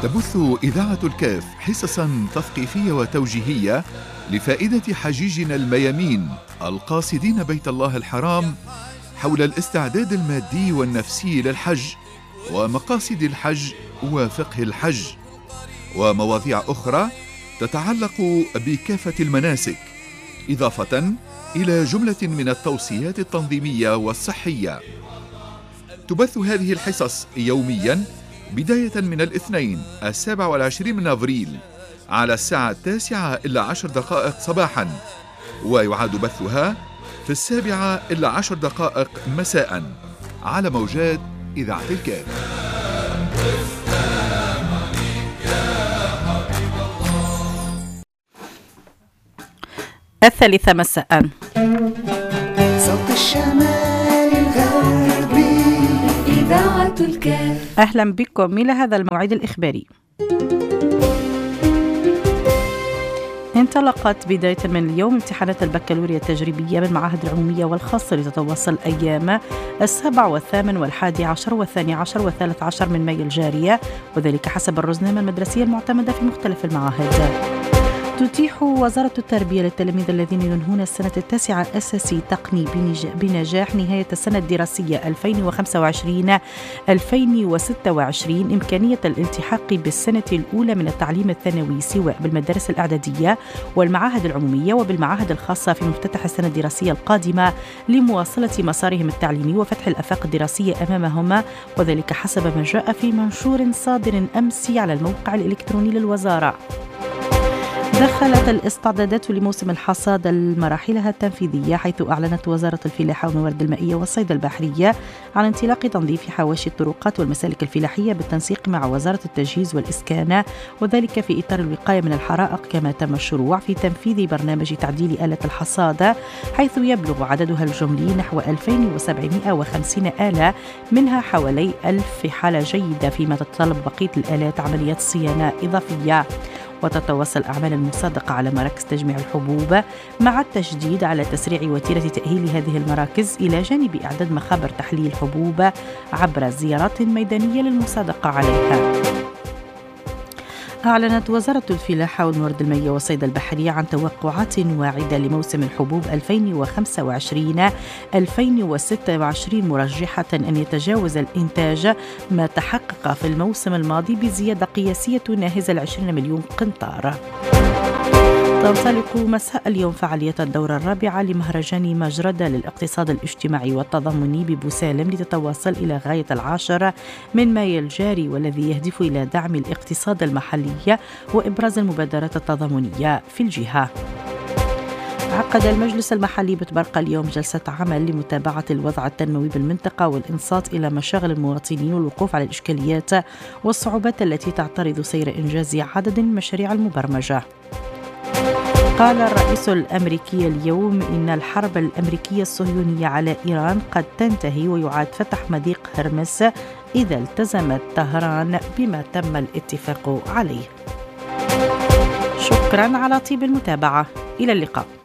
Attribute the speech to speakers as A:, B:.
A: تبث إذاعة الكاف حصصاً تثقيفية وتوجيهية لفائدة حجيجنا الميامين القاصدين بيت الله الحرام حول الاستعداد المادي والنفسي للحج ومقاصد الحج وفقه الحج، ومواضيع أخرى تتعلق بكافة المناسك، إضافة إلى جملة من التوصيات التنظيمية والصحية. تبث هذه الحصص يومياً بداية من الاثنين 27 من أبريل على الساعة 9:10 صباحاً، ويعاد بثها في 7:10 مساءً على موجات إذاعة الكاف.
B: الثالثة مساءً.
C: صوت الشمال الغربي إذاعة الكاف.
B: أهلا بكم إلى هذا الموعد الإخباري. انطلقت بداية من اليوم امتحانات البكالوريا التجريبية بالمعاهد العمومية والخاصة لتتواصل أيام 7 و8 و11 و12 و13 من مايو الجارية، وذلك حسب الرزنامة المدرسية المعتمدة في مختلف المعاهد. تتيح وزارة التربية للتلاميذ الذين ينهون السنة التاسعة الأساسي تقني بنجاح نهاية السنة الدراسية 2025-2026 إمكانية الالتحاق بالسنة الأولى من التعليم الثانوي سواء بالمدارس الإعدادية والمعاهد العمومية وبالمعاهد الخاصة في مفتتح السنة الدراسية القادمة لمواصلة مسارهم التعليمي وفتح الآفاق الدراسية أمامهم، وذلك حسب ما جاء في منشور صادر أمس على الموقع الإلكتروني للوزارة. دخلت الاستعدادات لموسم الحصاد مراحلها التنفيذية، حيث أعلنت وزارة الفلاحة والموارد المائية والصيد البحرية عن انطلاق تنظيف حواشي الطرقات والمسالك الفلاحية بالتنسيق مع وزارة التجهيز والإسكان، وذلك في إطار الوقاية من الحرائق، كما تم الشروع في تنفيذ برنامج تعديل آلة الحصاد حيث يبلغ عددها الجملي نحو 2750 آلة، منها حوالي 1000 في حالة جيدة، فيما تتطلب بقية الآلات عمليات صيانة إضافية. وتتواصل أعمال المصادقة على مراكز تجميع الحبوب مع التشديد على تسريع وتيرة تأهيل هذه المراكز، إلى جانب إعداد مخابر تحليل الحبوب عبر زيارات ميدانية للمصادقة عليها. أعلنت وزارة الفلاحة والموارد المائية والصيد البحرية عن توقعات واعدة لموسم الحبوب 2025-2026 مرجحة أن يتجاوز الإنتاج ما تحقق في الموسم الماضي بزيادة قياسية ناهزة 20 مليون قنطار. تنطلق مساء اليوم فعاليات الدورة الرابعة لمهرجان مجردة للاقتصاد الاجتماعي والتضامني ببوسالم لتتواصل إلى غاية 10 من مايو الجاري، والذي يهدف إلى دعم الاقتصاد المحلي وإبراز المبادرات التضامنية في الجهة. عقد المجلس المحلي بتبرقة اليوم جلسة عمل لمتابعة الوضع التنموي بالمنطقة والإنصات إلى مشاغل المواطنين والوقوف على الإشكاليات والصعوبات التي تعترض سير إنجاز عدد من مشاريع المبرمجة. قال الرئيس الأمريكي اليوم إن الحرب الأمريكية الصهيونية على إيران قد تنتهي ويعاد فتح مضيق هرمس إذا التزمت طهران بما تم الاتفاق عليه. شكرا على طيب المتابعة، إلى اللقاء.